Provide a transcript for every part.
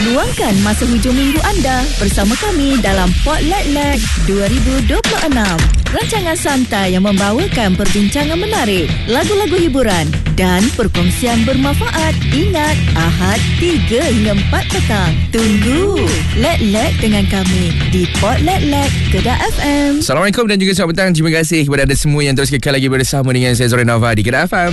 Luangkan masa hujung minggu anda bersama kami dalam Spotlight 2026. Rancangan santai yang membawakan perbincangan menarik, lagu-lagu hiburan dan perkongsian bermanfaat. Ingat, Ahad 3 hingga 4 petang. Tunggu Let dengan kami di Spotlight Kedah FM. Assalamualaikum dan juga selamat petang. Terima kasih kepada anda semua yang terus kekal lagi bersama dengan saya Zorin Nova di Kedah FM.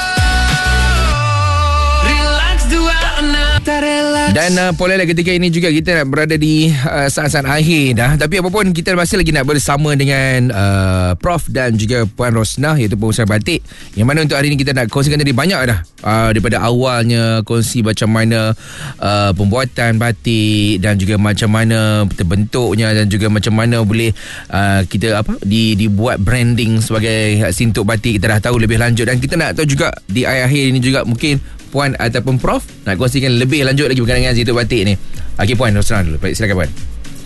Dan Spotlight ketika ini juga kita nak berada di saat-saat akhir dah. Tapi apapun kita masih lagi nak bersama dengan Prof dan juga Puan Rosnah, iaitu pengusaha batik. Yang mana untuk hari ini kita nak kongsikan tadi banyak dah. Daripada awalnya kongsi macam mana pembuatan batik dan juga macam mana terbentuknya dan juga macam mana boleh kita dibuat branding sebagai sintuk batik. Kita dah tahu lebih lanjut dan kita nak tahu juga di akhir ini juga mungkin Puan ataupun Prof nak kongsikan lebih lanjut lagi berkenaan dengan sintuk batik ni. Okey Puan, Rosnah dulu. Baik, silakan Puan.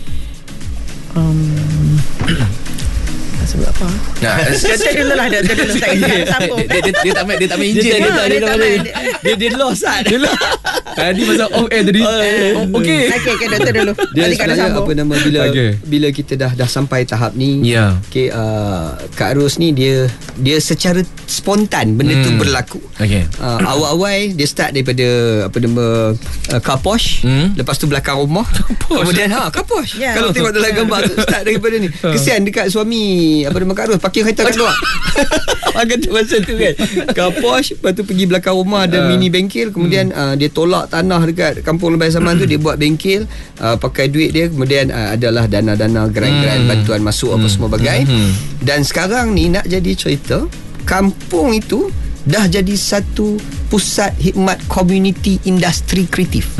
Sebab apa? Dia dulu lah. Dia dulu start Dia tak main enjin. Dia lost kan. Tadi masa off air tadi. Okey. Okey, doktor dulu. Dia sebenarnya bila kita dah sampai tahap ni, okey, Kak Ros ni dia secara spontan benda tu berlaku. Okey. Awal-awal dia start daripada car posh, lepas tu belakang rumah, kemudian car posh. Kalau tengok dalam gambar tu start daripada ni. Kesian dekat suami Kak Ros parking kereta kat luar. Kata masa tu kan car posh, lepas tu pergi belakang rumah ada mini bengkel, kemudian dia tolak tanah dekat Kampung Lebai Saman tu, dia buat bengkel, pakai duit dia, kemudian adalah dana-dana geran-geran bantuan masuk apa semua bagai. Dan sekarang ni nak jadi cerita, kampung itu dah jadi satu pusat khidmat community industri kreatif.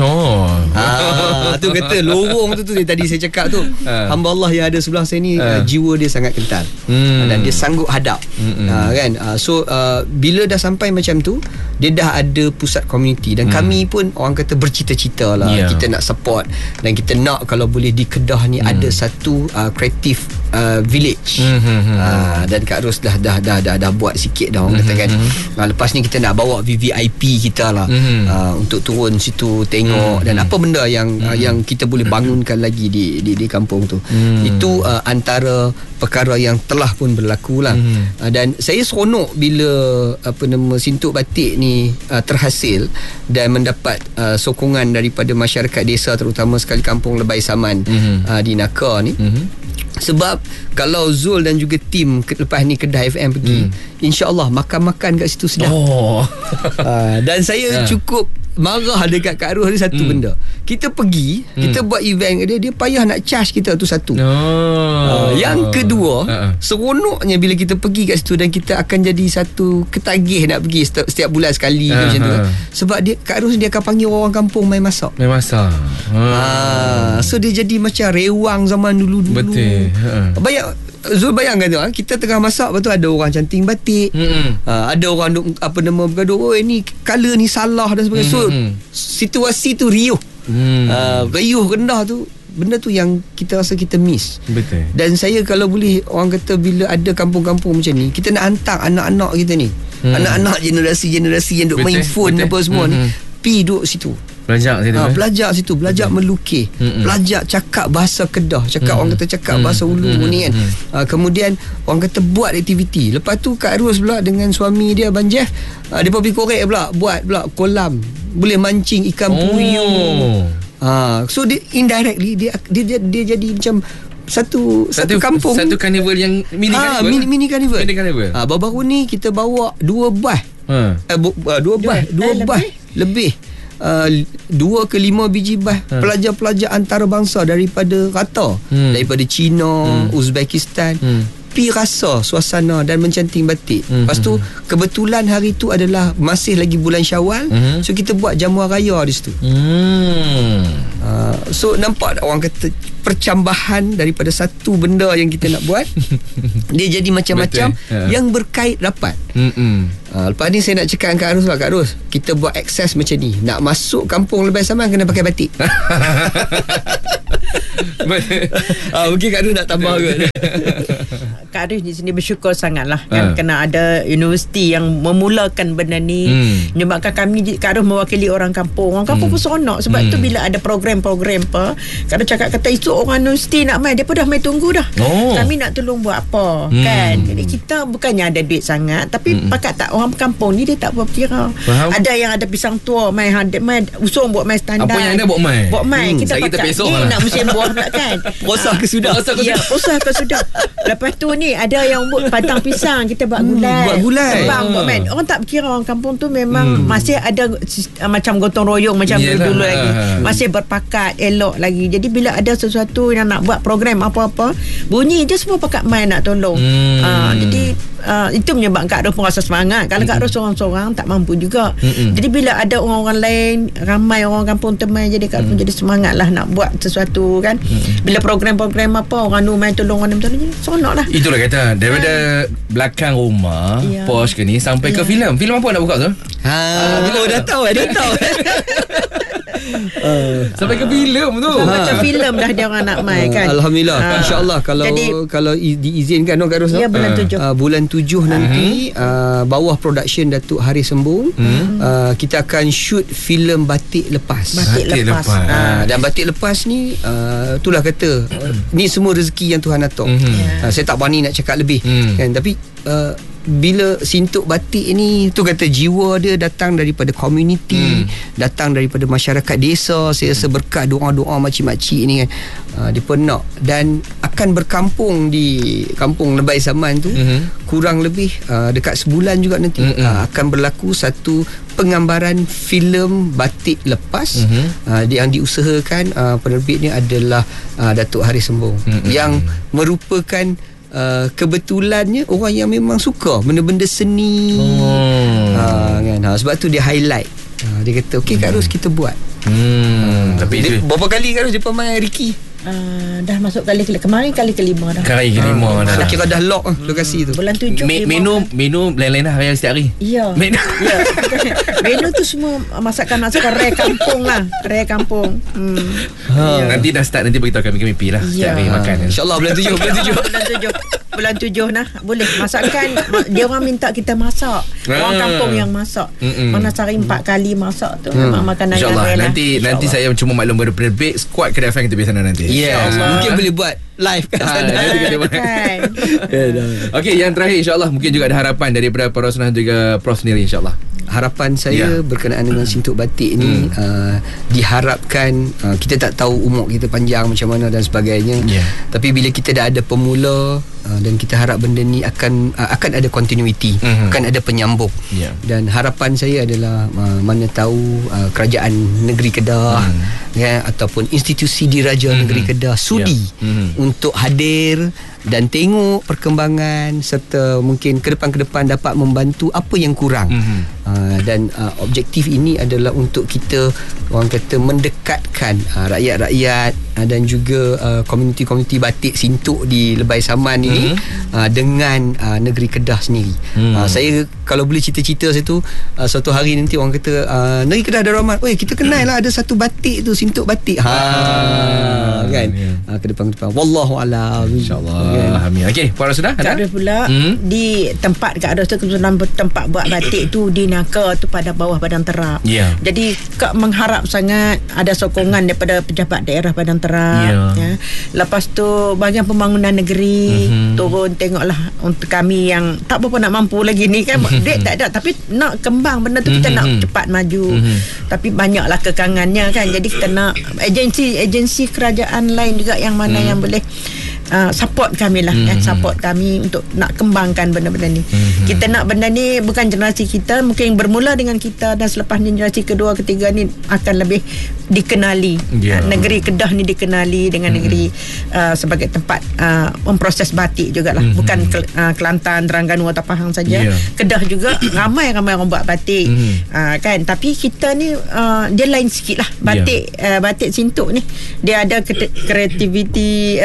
Tu kata lorong tu tadi saya cakap tu, hamba Allah yang ada sebelah saya ni jiwa dia sangat kental, dan dia sanggup hadap, kan. So bila dah sampai macam tu, dia dah ada pusat community. Dan kami pun orang kata bercita-cita lah, kita nak support dan kita nak kalau boleh di Kedah ni ada satu creative village. Dan Kak Ros dah buat sikit dah orang kata kan. Lepas ni kita nak bawa VVIP kita lah, untuk turun situ tengok dan apa benda yang kita boleh bangunkan lagi di kampung tu. Itu antara perkara yang telah pun berlaku lah. Dan saya seronok bila sintuk batik ni terhasil dan mendapat sokongan daripada masyarakat desa, terutama sekali Kampung Lebai Saman di Naka ni. Sebab kalau Zul dan juga tim lepas ni Kedah FM pergi, insya-Allah makan-makan kat situ sedap. Dan saya cukup marah dekat Kak Ros ni satu benda. Kita pergi, kita buat event dia payah nak charge kita tu satu. Yang kedua, seronoknya bila kita pergi kat situ dan kita akan jadi satu ketagih nak pergi setiap bulan sekali macam tu. Sebab Kak Ros dia akan panggil orang kampung main masak. So dia jadi macam rewang zaman dulu-dulu. Betul. Zul bayangkan tu, kita tengah masak, lepas tu ada orang canting batik, ada orang bergaduh, ni color ni salah dan sebagainya. So situasi tu riuh. Riuh rendah tu, benda tu yang kita rasa kita miss. Betul. Dan saya kalau boleh, orang kata bila ada kampung-kampung macam ni, kita nak hantar anak-anak kita ni, anak-anak generasi-generasi yang duk main phone apa semua ni, pergi duduk situ, belajar situ, belajar melukis, belajar cakap bahasa Kedah, orang kata cakap bahasa Ulu ni kan. Kemudian orang kata buat aktiviti. Lepas tu Kak Ros pula dengan suami dia Abang Jeff, dia pergi korek pula, buat pula kolam, boleh mancing ikan puyuh. So dia indirectly dia jadi macam satu kampung, satu karnival yang mini karnival. Baru-baru ni kita bawa 2 bas lebih 2 ke 5 biji bas pelajar-pelajar antarabangsa daripada rata, daripada China, Uzbekistan, pi rasa suasana dan mencanting batik. Lepas tu kebetulan hari tu adalah masih lagi bulan Syawal, so kita buat jamuan raya di situ. So nampak orang kata percambahan daripada satu benda yang kita nak buat dia jadi macam-macam yang berkait rapat. Lepas ni saya nak cakap dengan Kak Ros lah, Kak Ros, kita buat akses macam ni, nak masuk Kampung Lebai Saman kena pakai batik. Mungkin Kak Ros nak tambah ke? Kak Arif di sini bersyukur sangatlah kan, kena ada universiti yang memulakan benda ni. Menyebabkan kami, Kak Arif mewakili orang kampung pun seronok. Sebab tu bila ada program-program apa, Kak Arif cakap kata esok orang universiti nak main, dia pun dah main tunggu dah. Kami nak tolong buat apa kan. Jadi kita bukannya ada duit sangat, tapi pakat tak orang kampung ni dia tak berkira. Ada yang ada pisang tua main usung buat main standar. Apa yang ada buat main. Kita pakat nak musim buah pula kan. Prosah ke sudah? Prosah ke sudah. Lepas tu ni ada yang buat batang pisang, kita buat gulai. Tebang buat main. Orang tak berkira orang kampung tu memang masih ada macam gotong royong macam dulu lagi. Masih berpakat elok lagi. Jadi bila ada sesuatu yang nak buat program apa-apa, bunyi je semua pakat main nak tolong. Jadi itu menyebabkan Kak Ros pun rasa semangat. Kalau Kak Ros seorang-seorang tak mampu juga. Jadi bila ada orang-orang lain, ramai orang kampung teman, jadi Kak Ros pun jadi semangat lah nak buat sesuatu kan. Bila program-program apa, orang tu main tolong orang tolong, jadi seronok lah. Itulah kata daripada belakang rumah Posh ke ni sampai ke filem. Filem apa nak buka tu? Bila dah tahu sampai ke filem tu. Macam filem dah dia orang nak main kan. Alhamdulillah. InsyaAllah kalau diizinkan Kak Ros. Ya, bulan 7. Bulan 7 nanti bawah production Datuk Haris Sembung, kita akan shoot filem Batik Lepas. Dan Batik Lepas ni itulah kata ni semua rezeki yang Tuhan atur. Saya tak berani nak cakap lebih kan, tapi bila Sintuk Batik ni, tu kata jiwa dia datang daripada komuniti, datang daripada masyarakat desa. Saya rasa berkat doa-doa makcik-makcik ni kan, dia pun nak dan akan berkampung di kampung Lebai Saman tu. Kurang lebih dekat sebulan juga nanti akan berlaku satu penggambaran filem Batik Lepas yang diusahakan penerbitnya adalah Datuk Haris Sembung, yang merupakan kebetulannya orang yang memang suka benda-benda seni kan. Sebab tu dia highlight. Dia kata okey Kak Ros, kita buat. Tapi dia, berapa kali Kak Ros dia main Ricky? Dah masuk kali kelima dah. Kali kelima dah. Saya kira dah lock lokasi tu. Bulan 7 menu lain-lain lah setiap hari. Ya. Menu tu semua masakan raya kampung lah. Raya kampung. Nanti dah start, nanti beritahu kami pi lah setiap hari makan. InsyaAllah bulan 7. Bulan 7 nah boleh masakan. Dia orang minta kita masak. Orang kampung yang masak. Mana sehari 4 kali masak tu. Memang makanan yang InsyaAllah. rela. Nanti saya cuma maklum penerbit squad Kedai FM kita pergi sana nanti. Mungkin boleh buat live kat sana. Okey, yang terakhir insyaAllah mungkin juga ada harapan daripada Pak Rosnah juga Prof sendiri insyaAllah. Harapan saya berkenaan dengan Sintuk Batik ni, diharapkan kita tak tahu umur kita panjang macam mana dan sebagainya, tapi bila kita dah ada pemula, dan kita harap benda ni akan ada continuity, akan ada penyambung. Dan harapan saya adalah mana tahu kerajaan negeri Kedah ataupun institusi diraja negeri Kedah sudi untuk hadir dan tengok perkembangan serta mungkin ke depan dapat membantu apa yang kurang. Dan objektif ini adalah untuk kita, orang kata, mendekatkan rakyat-rakyat dan juga komuniti-komuniti batik Sintuk di Lebai Saman ini dengan negeri Kedah sendiri. Saya kalau boleh cita-cita saya tu, suatu hari nanti orang kata negeri Kedah Darul Rahman, kita kenal lah ada satu batik tu, Sintuk Batik. Kan? Ke depan wallahu a'lam. InsyaAllah. Amin. Okey, Puan Rosnah ada pula di tempat Kak Ros tu, kebetulan tempat buat batik tu di Naka tu pada bawah Padang Terap. Jadi Kak mengharap sangat ada sokongan daripada pejabat daerah Padang Terap. Lepas tu bahagian pembangunan negeri turun tengoklah untuk kami yang tak berapa nak mampu lagi ni kan. Duit tak ada tapi nak kembang benda tu, kita nak cepat maju. Tapi banyaklah kekangannya kan. Jadi kita nak agensi kerajaan lain juga yang mana yang boleh support kami lah support kami untuk nak kembangkan benda-benda ni. Kita nak benda ni bukan generasi kita, mungkin bermula dengan kita dan selepas ni generasi kedua ketiga ni akan lebih dikenali. Negeri Kedah ni dikenali dengan negeri sebagai tempat memproses batik jugalah, bukan Kelantan, Terengganu atau Pahang saja. Kedah juga ramai orang buat batik kan, tapi kita ni dia lain sikit lah. Batik batik Sintuk ni dia ada kreativiti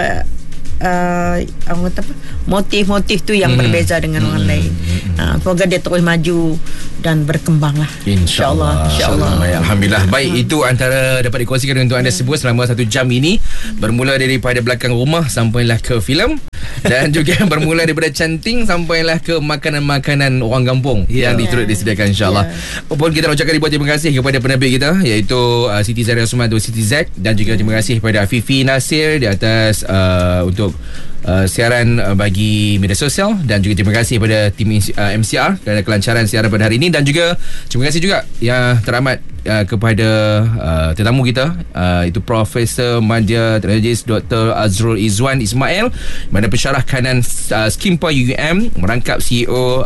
orang kata apa, motif-motif tu yang berbeza dengan orang lain. Semoga dia terus maju dan berkembang lah. InsyaAllah. Alhamdulillah. Baik, itu antara dapat dikongsikan untuk anda semua selama 1 jam ini, bermula daripada belakang rumah sampailah ke filem. Dan juga bermula daripada canting sampailah ke makanan-makanan orang kampung yang diturut disediakan, insyaAllah. Pun kita nak ucapkan ribuan terima kasih kepada penerbit kita, iaitu Siti Zaria Osman atau Siti Zack, dan juga terima kasih kepada Afifi Nasir di atas untuk siaran bagi media sosial, dan juga terima kasih kepada tim MCR kerana kelancaran siaran pada hari ini, dan juga terima kasih juga yang teramat kepada tetamu kita, itu Profesor Madya Teknologis Dr. Azrul Izwan Ismail, mana pensyarah kanan Skimpa UUM, merangkap CEO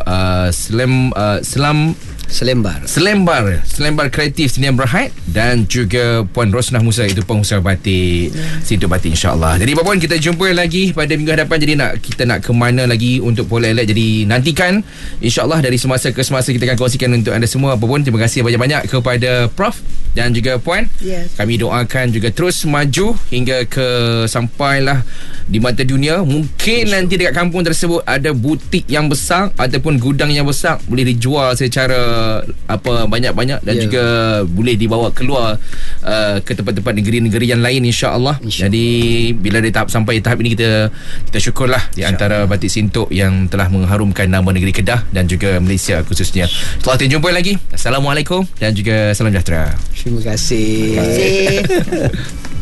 Selembar Kreatif Sdn Bhd, dan juga Puan Rosnah Musa, itu pengusaha batik Sintu Batik, insyaAllah. Jadi apa-apa kita jumpa lagi pada minggu hadapan. Jadi kita nak ke mana lagi untuk Pola Elite, jadi nantikan insyaAllah dari semasa ke semasa kita akan kongsikan untuk anda semua. Apa pun terima kasih banyak-banyak kepada Prof dan juga Puan. Kami doakan juga terus maju hingga ke sampailah di mata dunia. Mungkin nanti dekat kampung tersebut ada butik yang besar ataupun gudang yang besar, boleh dijual secara banyak-banyak, dan juga boleh dibawa keluar ke tempat-tempat negeri-negeri yang lain, insya-Allah. Jadi bila dia sampai tahap ini, kita syukurlah di antara batik Sintok yang telah mengharumkan nama negeri Kedah dan juga Malaysia khususnya. Setelah kita jumpa lagi. Assalamualaikum dan juga salam sejahtera. Terima kasih.